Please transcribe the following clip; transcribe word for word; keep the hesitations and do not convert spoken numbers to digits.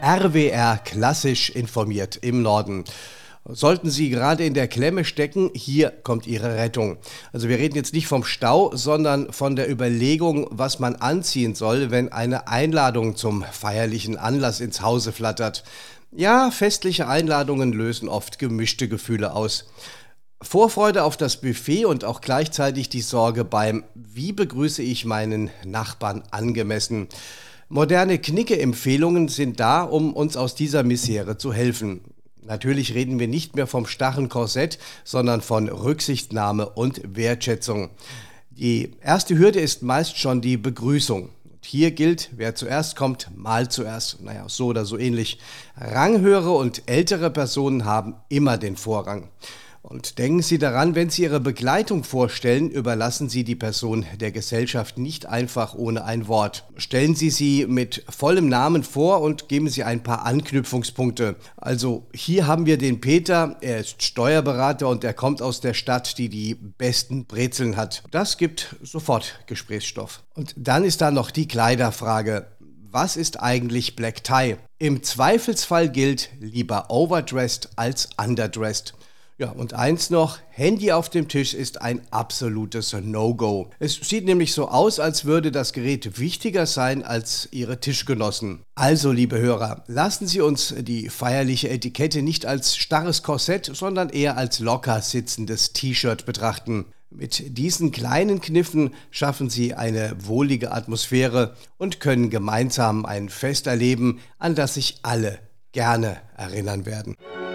R W R klassisch informiert im Norden. Sollten Sie gerade in der Klemme stecken, hier kommt Ihre Rettung. Also wir reden jetzt nicht vom Stau, sondern von der Überlegung, was man anziehen soll, wenn eine Einladung zum feierlichen Anlass ins Hause flattert. Ja, festliche Einladungen lösen oft gemischte Gefühle aus. Vorfreude auf das Buffet und auch gleichzeitig die Sorge beim Wie begrüße ich meinen Nachbarn angemessen. Moderne Knicke-Empfehlungen sind da, um uns aus dieser Misere zu helfen. Natürlich reden wir nicht mehr vom starren Korsett, sondern von Rücksichtnahme und Wertschätzung. Die erste Hürde ist meist schon die Begrüßung. Und hier gilt, wer zuerst kommt, mal zuerst. Naja, so oder so ähnlich. Ranghöhere und ältere Personen haben immer den Vorrang. Und denken Sie daran, wenn Sie Ihre Begleitung vorstellen, überlassen Sie die Person der Gesellschaft nicht einfach ohne ein Wort. Stellen Sie sie mit vollem Namen vor und geben Sie ein paar Anknüpfungspunkte. Also hier haben wir den Peter, er ist Steuerberater und er kommt aus der Stadt, die die besten Brezeln hat. Das gibt sofort Gesprächsstoff. Und dann ist da noch die Kleiderfrage. Was ist eigentlich Black Tie? Im Zweifelsfall gilt lieber overdressed als underdressed. Ja, und eins noch, Handy auf dem Tisch ist ein absolutes No-Go. Es sieht nämlich so aus, als würde das Gerät wichtiger sein als Ihre Tischgenossen. Also, liebe Hörer, lassen Sie uns die feierliche Etikette nicht als starres Korsett, sondern eher als locker sitzendes T-Shirt betrachten. Mit diesen kleinen Kniffen schaffen Sie eine wohlige Atmosphäre und können gemeinsam ein Fest erleben, an das sich alle gerne erinnern werden.